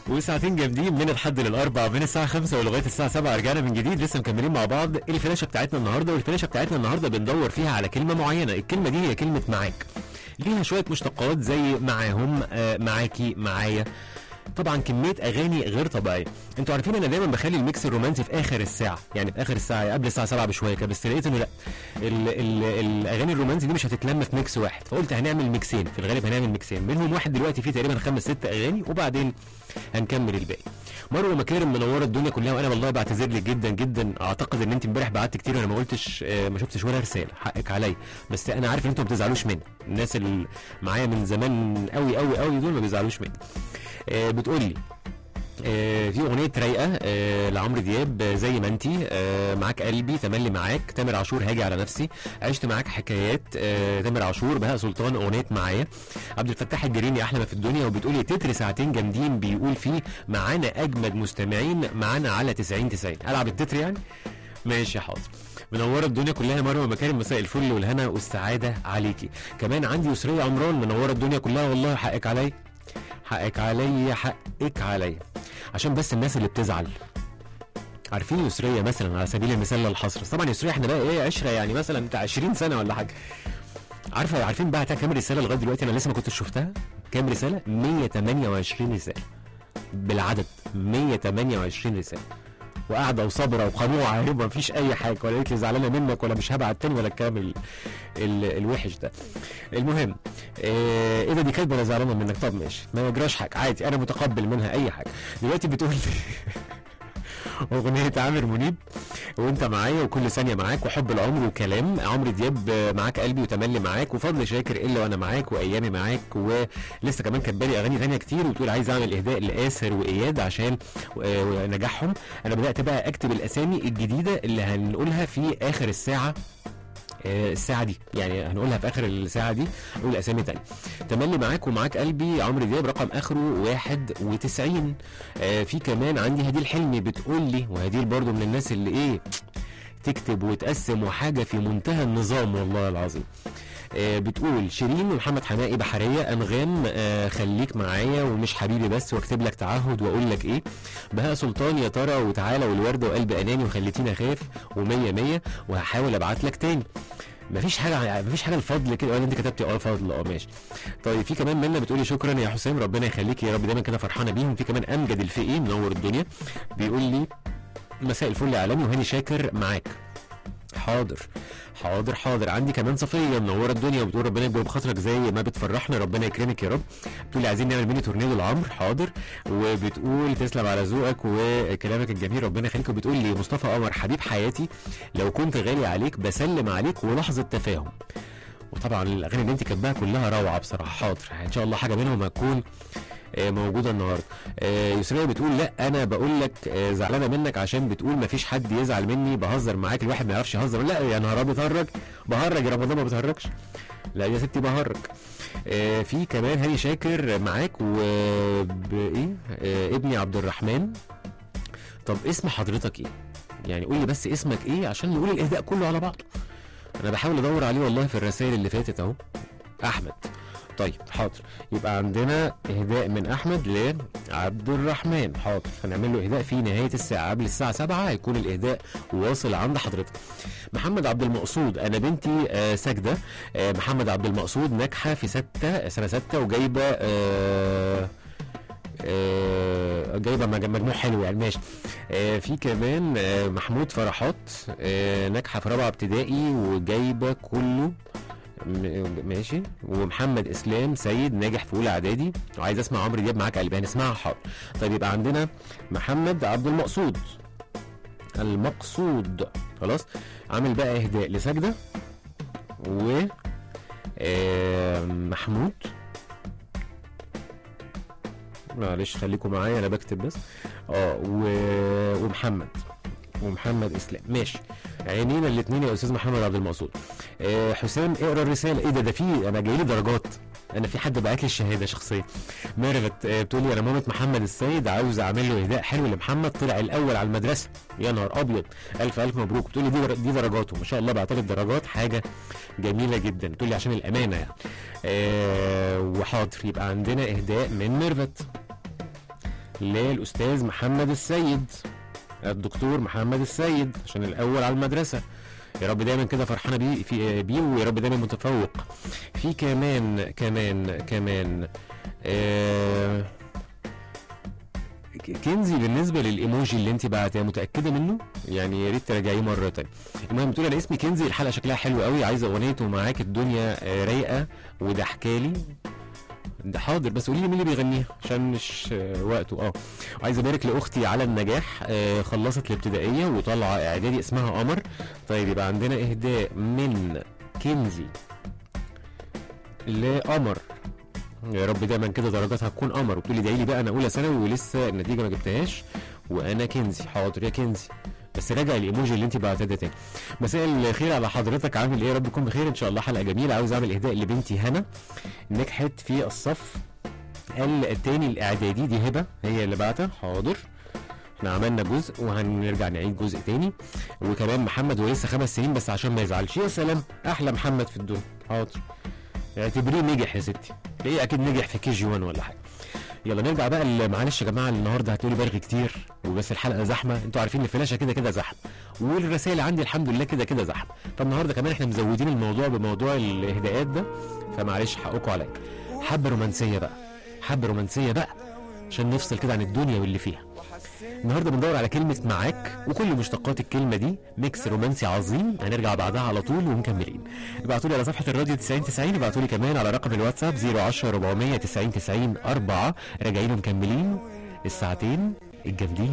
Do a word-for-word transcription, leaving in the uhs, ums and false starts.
وساعتين جامدين من الحد للاربع من الساعه خمسة ولغايه الساعه سبعة رجعنا من جديد لسه مكملين مع بعض الفلاشه بتاعتنا النهارده. والفلاشه بتاعتنا النهارده بندور فيها على كلمه معينه، الكلمه دي هي كلمه معاك، ليها شويه مشتقات زي معاهم، آه معاكي، معايا. طبعا كميه اغاني غير طبيعيه. انتوا عارفين انا دايما بخلي الميكس الرومانسي في اخر الساعه، يعني في اخر الساعه قبل الساعه سبعة بشويه كده، بس لقيت انه لا، ال ال الاغاني الرومانسي دي مش هتتلم في ميكس واحد، فقلت هنعمل ميكسين، في الغالب هنعمل ميكسين منهم واحد دلوقتي فيه تقريبا خمس ست اغاني وبعدين هنكمل الباقي. مروه مكارم منوره الدنيا كلها، وانا والله بعتذر لك جدا جدا، اعتقد ان انت امبارح بعتت كتير وانا ما قلتش، آه ما شفتش ولا رساله، حقك عليا، بس انا عارف ان انتوا ما بتزعلوش مني، الناس اللي معايا من زمان قوي قوي قوي دول ما بيزعلوش مني. آه بتقول لي آه في اغنيه رايقه آه لعمرو دياب، آه زي ما انتي، آه معاك قلبي، تملي معاك، تامر عاشور هاجي على نفسي، عشت معاك حكايات، آه تامر عاشور، بهاء سلطان اغنيه معايا، عبد الفتاح الجريني احلى ما في الدنيا. وبتقولي تتر ساعتين جامدين بيقول فيه معانا اجمد مستمعين معانا على تسعين تسعين، العب التتر يعني ماشي يا حاضر. منوره الدنيا كلها مروه مكارم، مساء الفل والهنا والسعاده عليكي. كمان عندي يسريه عمران منوره الدنيا كلها، والله حقك عليا حقك عليا حقك عليا. عشان بس الناس اللي بتزعل، عارفين يسريه مثلا على سبيل المثال للحصر، طبعا يسريه احنا بقى ايه عشره يعني مثلا بتاع عشرين سنه ولا حاجه. عارفه عارفين بعتها كام رساله لغايه دلوقتي؟ انا لسه ما كنتش شفتها. كام رساله؟ مية وتمانية وعشرين رساله بالعدد، مية وتمانية وعشرين رساله، وقاعده وصابره وقنوعه ما فيش اي حاجه، ولا قالت لي زعلانه منك ولا مش هبعت تاني ولا الكلام ال... ال... الوحش ده. المهم ايه, إيه ده، دي كاتبه انا زعلانه منك، طب ماشي ما يجراش حاجه عادي، انا متقبل منها اي حاجه. دلوقتي بتقول اغنيه عامر منيب وانت معايا وكل ثانيه معاك وحب العمر وكلام عمرو دياب، معاك قلبي وتملي معاك وفضل شاكر الا وانا معاك وايامي معاك، ولسه كمان كاتبالي اغاني ثانيه كتير. وتقول عايز اعمل اهداء لآسر واياد عشان نجاحهم. انا بدات بقى اكتب الاسامي الجديده اللي هنقولها في اخر الساعه، الساعة دي يعني هنقولها في آخر الساعة دي، نقول أسامي تانية. تملي معاك ومعاك قلبي عمرو دياب رقم آخره واحد وتسعين. آه في كمان عندي هديل حلمي بتقول لي، وهديل برضو من الناس اللي إيه تكتب وتقسم وحاجة في منتهى النظام والله العظيم. آه بتقول شيرين ومحمد حمائي بحرية أنغام، آه خليك معايا ومش حبيبي بس واكتب لك تعهد وأقول لك إيه. بهاء سلطان يا ترى وتعالى والوردة وقلبي أناني وخليتيني أخاف ومية مية وهحاول أبعت لك تاني. مفيش حاجه مفيش حاجه الفضل كده، ولا انت كتبتي اه فضل اه ماشي. طيب في كمان منى بتقولي شكرا يا حسام ربنا يخليكي يا رب دايما كده فرحانه بيهم. في كمان امجد الفقي منور الدنيا بيقول لي مساء الفل يا عالمي وهاني شاكر معاك. حاضر حاضر حاضر. عندي كمان صفيه منوره الدنيا وبتقول ربنا يجبر بخاطرك زي ما بتفرحنا، ربنا يكرمك يا رب. بتقول عايزين نعمل ميني تورنيدو لعمرو، حاضر. وبتقول تسلم على ذوقك وكلامك الجميل ربنا يخليك. وبتقول لي مصطفى قمر حبيب حياتي لو كنت غالي عليك بسلم عليك ولحظه تفاهم. وطبعا الاغاني اللي انت كاتباها كلها روعه بصراحه، حاضر ان شاء الله حاجه منهم هتكون موجوده النهارده. يسريه بتقول لا انا بقول لك زعلانه منك عشان بتقول ما فيش حد يزعل مني، بهزر معاك، الواحد ما يعرفش يهزر. لا يا نهار ابيض بتهرج، بهرج يا رمضان ما بتهرجش، لا يا ستي بهرج. في كمان هاني شاكر معاك وبايه ابني عبد الرحمن. طب اسم حضرتك ايه؟ يعني قول لي بس اسمك ايه عشان نقول الاهداء كله على بعضه. انا بحاول ادور عليه والله في الرسائل اللي فاتت اهو. احمد. طيب حاضر، يبقى عندنا اهداء من احمد لعبد الرحمن، حاضر هنعمل له اهداء في نهايه الساعه قبل الساعه سبعة هيكون الاهداء واصل عند حضرتك. محمد عبد المقصود انا بنتي آه ساجده، آه محمد عبد المقصود ناجحه في سته سنه سته وجايبه آه آه جايبه مجموع حلو يعني ماشي. آه في كمان آه محمود فرحات آه ناجحه في رابعه ابتدائي وجايبه كله ماشي. ومحمد اسلام سيد ناجح في اولى اعدادي وعايز اسمع عمرو دياب معاك قلبي، هنسمعها حاضر. طيب يبقى عندنا محمد عبد المقصود المقصود خلاص. عامل بقى اهداء لسجده و آه محمود، معلش خليكم معايا انا بكتب بس اه و... ومحمد ومحمد اسلام ماشي. عينينا الاثنين يا استاذ محمد عبد المقصود. أه حسام اقرا الرساله. ايه ده ده في انا جاي لي درجات، انا في حد بعت لي الشهاده شخصيا. ميرفت أه بتقول لي انا مامه محمد السيد عاوز اعمل له اهداء حلو لمحمد طلع الاول على المدرسه، يا نهار ابيض الف الف مبروك. بتقول لي دي دي درجاته ما شاء الله، بعت لي الدرجات حاجه جميله جدا. بتقول لي عشان الامانه يعني. أه وحاضر يبقى عندنا اهداء من ميرفت. للاستاذ محمد السيد، الدكتور محمد السيد، عشان الاول على المدرسه. يا رب دايما كده فرحانه بيه في بيه ويا رب دايما متفوق. في كمان كمان كمان آه كنزي، بالنسبه للايموجي اللي انت بعتيه متاكده منه؟ يعني يا ريت تراجعيه مره تانية. المهم بتقول انا اسمي كنزي، الحلقه شكلها حلو قوي، عايزه اغنيه ومعاك الدنيا رايقه وضحكالي. ده حاضر، بس قولي لي مين اللي بيغنيها عشان مش آه وقته. اه عايزه ابارك لاختي على النجاح، آه خلصت الابتدائيه وطالعه اعدادي، اسمها قمر. طيب يبقى عندنا اهداء من كنزي لقمر، يا رب دايما كده درجاتها تكون قمر. وبتقولي ادعي لي بقى انا اولى ثانوي ولسه النتيجه ما جبتهاش وانا كنزي. حاضر يا كنزي، بس راجع الايموجي اللي انت بعتها ده تاني. مساء الخير على حضرتك، عامل ايه؟ يا رب تكون بخير ان شاء الله، حلقه جميله. عاوز اعمل اهداء لبنتي هنا، نجحت في الصف الثاني الاعدادي. دي هبه هي اللي بعتها. حاضر، احنا عملنا جزء وهنرجع نعيد جزء تاني. وكمان محمد ولسه خمس سنين بس عشان ما يزعلش. يا سلام، احلى محمد في الدنيا. حاضر، اعتبريه نجح يا ستي، ايه اكيد نجح في كي جي واحد ولا حاجه. يلا نرجع بقى. معلش يا جماعه النهارده هتقولي برغي كتير وبس الحلقه زحمه، انتوا عارفين الفلاشه كده كده زحمه والرسائل عندي الحمد لله كده كده زحمه، فالنهارده كمان احنا مزودين الموضوع بموضوع الاهداءات ده، فمعلش حقكم عليا. حبه رومانسيه بقى، حبه رومانسيه بقى عشان نفصل كده عن الدنيا واللي فيها. النهارده بندور على كلمه معاك وكل مشتقات الكلمه دي، ميكس رومانسي عظيم. هنرجع بعدها على طول ومكملين. ابعتوا لي على صفحه الراديو تسعين تسعين، ابعتوا لي كمان على رقم الواتساب صفر عشرة أربعمية تسعين تسعين أربعة. راجعين ومكملين الساعتين الجامدين.